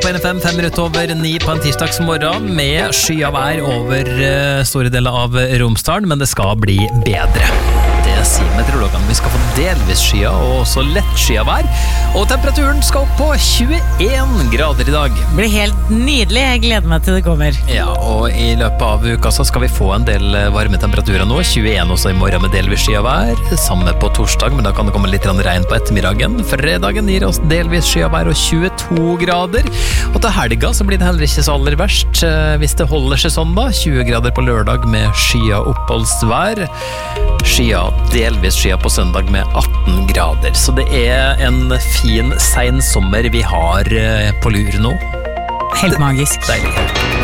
På NFM 5 minutter over 9 på en tirsdagsmorgen med sky av vær over store deler av Romsdalen, men det skal bli bedre. Det sier meteorologene. Vi skal få delvis skya og også lett sky av vær, og temperaturen skal opp på 21 grader i dag. Det blir helt nydelig, jeg gleder meg til det kommer. Ja, og i løpet av uka så skal vi få en del varme temperaturer nå, 21 også i morgen med delvis sky av vær, samme på torsdag, men da kan det komme litt regn på ettermiddagen. Fredagen gir oss delvis sky av vær og 22 grader. Og til helga så blir det heller ikke så aller verst, hvis det holder seg sånn da. 20 grader på lørdag med skya oppholdsvær. Skya, delvis skya på søndag med 18 grader. Så det er en fin sensommer vi har på lur nå. Helt magisk. Deilig.